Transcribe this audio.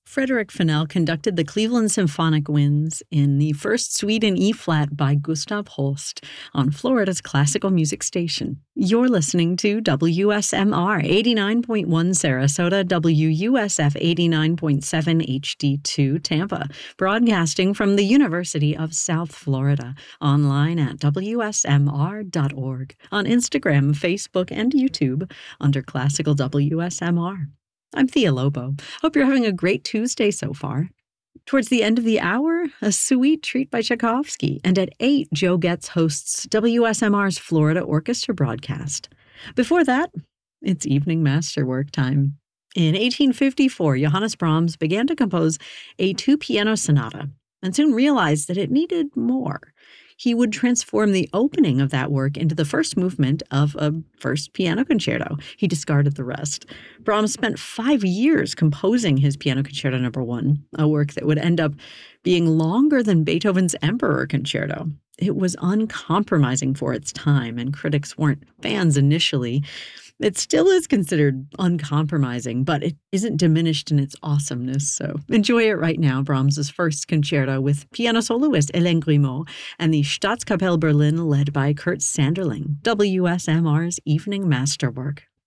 Frederick Fennell conducted the Cleveland Symphonic Winds in the first Suite in E-flat by Gustav Holst on Florida's classical music station. You're listening to WSMR 89.1 Sarasota, WUSF 89.7 HD2 Tampa, broadcasting from the University of South Florida, online at WSMR.org, on Instagram, Facebook, and YouTube under Classical WSMR. I'm Thea Lobo. Hope you're having a great Tuesday so far. Towards the end of the hour, a sweet treat by Tchaikovsky, and at 8, Joe Getz hosts WSMR's Florida Orchestra broadcast. Before that, it's evening masterwork time. In 1854, Johannes Brahms began to compose a 2-piano sonata and soon realized that it needed more. He would transform the opening of that work into the first movement of a first piano concerto. He discarded the rest. Brahms spent 5 years composing his Piano Concerto No. 1, a work that would end up being longer than Beethoven's Emperor Concerto. It was uncompromising for its time, and critics weren't fans initially. It still is considered uncompromising, but it isn't diminished in its awesomeness. So enjoy it right now, Brahms's first concerto with piano soloist Hélène Grimaud and the Staatskapelle Berlin led by Kurt Sanderling, WSMR's Evening Masterwork.